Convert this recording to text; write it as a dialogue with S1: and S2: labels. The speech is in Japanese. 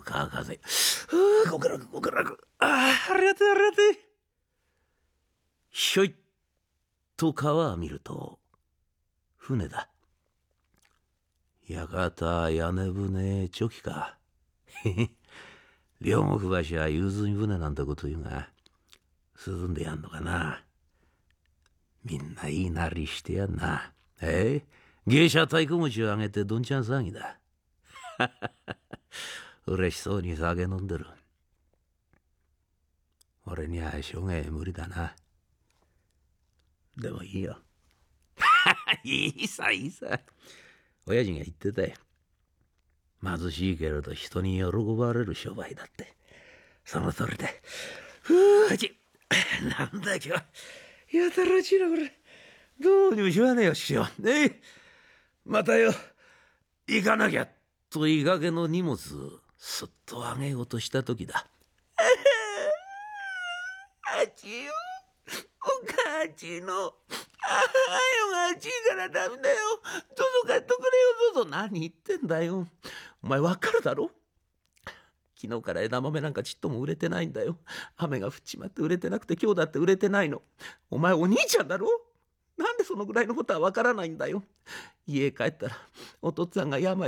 S1: 川風。極楽極楽。ありがてえありがてえ。ひょいっと川を見ると船だ。館屋根船チョキか。両国橋は融積船なんてこと言うが、涼んでやんのかな。みんないいなりしてやんな。芸者太鼓持ちをあげてどんちゃん騒ぎだ。嬉しそうに酒飲んでる。俺には生涯無理だな。でもいいよ。いいさいいさ。親父が言ってたよ。貧しいけれど人に喜ばれる商売だって。その通りだ。なんだ今日。やたらちなこれ。どうにもしわねえよ師匠。またよ行かなきゃと言いがけの荷物すっとあげようとした時だ。あちよお母ちのよがあちいからダメだよ。どうぞ買ってくれよどうぞ。何言ってんだよ。お前わかるだろ。昨日から枝豆なんかちっとも売れてないんだよ。雨が降っちまって売れてなくて今日だって売れてないの。お前お兄ちゃんだろ。なんでそのぐらいのことはわからないんだよ。家へ帰ったらお父っつぁんが病